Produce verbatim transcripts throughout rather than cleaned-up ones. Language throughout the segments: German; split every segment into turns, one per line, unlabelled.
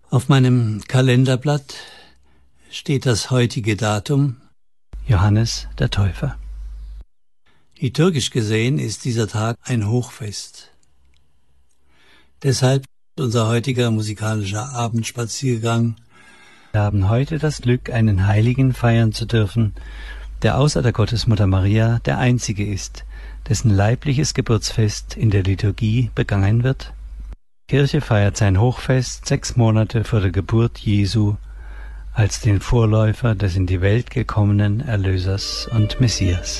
Auf meinem Kalenderblatt steht das heutige Datum, Johannes der Täufer. Liturgisch gesehen ist dieser Tag ein Hochfest. Deshalb unser heutiger musikalischer Abendspaziergang. Wir haben heute das Glück, einen Heiligen feiern zu dürfen, der außer der Gottesmutter Maria der Einzige ist, dessen leibliches Geburtsfest in der Liturgie begangen wird. Die Kirche feiert sein Hochfest sechs Monate vor der Geburt Jesu als den Vorläufer des in die Welt gekommenen Erlösers und Messias.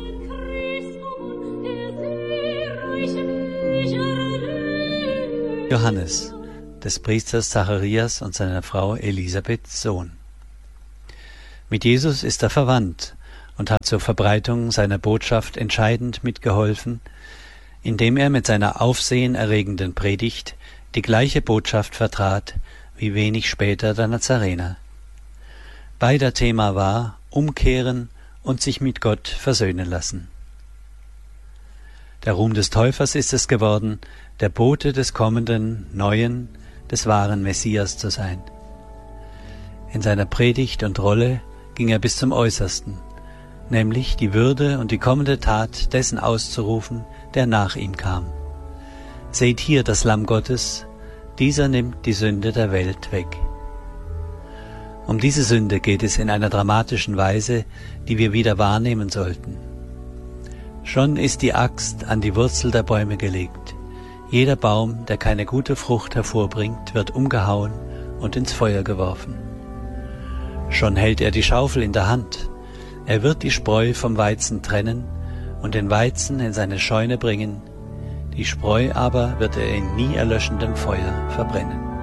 Johannes, des Priesters Zacharias und seiner Frau Elisabeths Sohn. Mit Jesus ist er verwandt und hat zur Verbreitung seiner Botschaft entscheidend mitgeholfen, indem er mit seiner aufsehenerregenden Predigt die gleiche Botschaft vertrat wie wenig später der Nazarener. Beider Thema war Umkehren und sich mit Gott versöhnen lassen. Der Ruhm des Täufers ist es geworden, der Bote des kommenden, neuen, des wahren Messias zu sein. In seiner Predigt und Rolle ging er bis zum Äußersten, nämlich die Würde und die kommende Tat dessen auszurufen, der nach ihm kam. Seht hier das Lamm Gottes, dieser nimmt die Sünde der Welt weg. Um diese Sünde geht es in einer dramatischen Weise, die wir wieder wahrnehmen sollten. Schon ist die Axt an die Wurzel der Bäume gelegt. Jeder Baum, der keine gute Frucht hervorbringt, wird umgehauen und ins Feuer geworfen. Schon hält er die Schaufel in der Hand. Er wird die Spreu vom Weizen trennen und den Weizen in seine Scheune bringen, die Spreu aber wird er in nie erlöschendem Feuer verbrennen.